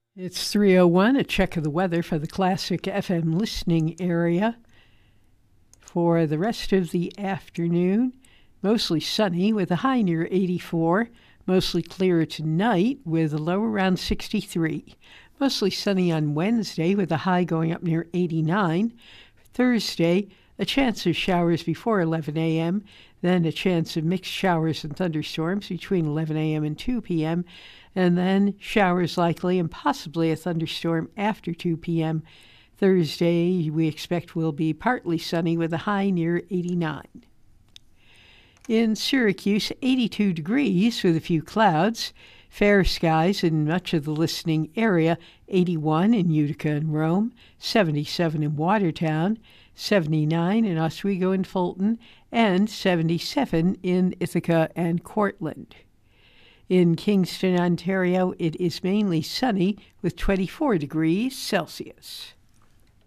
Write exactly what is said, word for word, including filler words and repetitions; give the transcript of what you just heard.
It's three oh one, a check of the weather for the Classic F M listening area. For the rest of the afternoon, mostly sunny with a high near eighty-four. Mostly clear tonight with a low around sixty-three. Mostly sunny on Wednesday with a high going up near eighty-nine. Thursday, a chance of showers before eleven a.m., then a chance of mixed showers and thunderstorms between eleven a.m. and two p.m., and then showers likely and possibly a thunderstorm after two p.m. Thursday, we expect will be partly sunny with a high near eighty-nine. In Syracuse, eighty-two degrees with a few clouds. Fair skies in much of the listening area, eighty-one in Utica and Rome, seventy-seven in Watertown, seventy-nine in Oswego and Fulton, and seventy-seven in Ithaca and Cortland. In Kingston, Ontario, it is mainly sunny with twenty-four degrees Celsius.